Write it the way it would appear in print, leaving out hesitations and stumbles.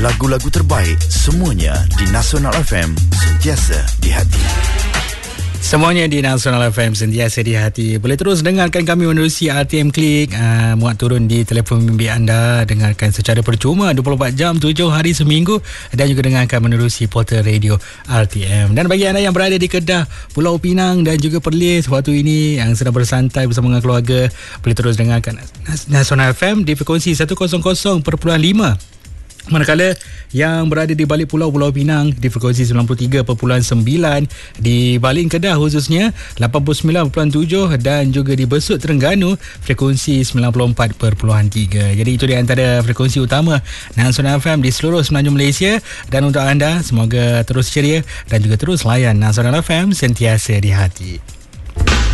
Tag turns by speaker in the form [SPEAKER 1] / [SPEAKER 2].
[SPEAKER 1] lagu-lagu terbaik, semuanya di Nasional FM, sentiasa di hati.
[SPEAKER 2] Semuanya di Nasional FM, sentiasa di hati. Boleh terus dengarkan kami menerusi RTM Klik, muat turun di telefon bimbit anda. Dengarkan secara percuma 24 jam 7 hari seminggu, dan juga dengarkan menerusi portal radio RTM. Dan bagi anda yang berada di Kedah, Pulau Pinang dan juga Perlis waktu ini, yang sedang bersantai bersama dengan keluarga, boleh terus dengarkan Nasional FM di frekuensi 100.5. Manakala yang berada di balik Pulau Pinang di frekuensi 93.9, di balik Kedah khususnya 89.7, dan juga di Besut Terengganu frekuensi 94.3. Jadi itu di antara frekuensi utama Nasional FM di seluruh semenanjung Malaysia. Dan untuk anda, semoga terus ceria dan juga terus layan Nasional FM, sentiasa di hati.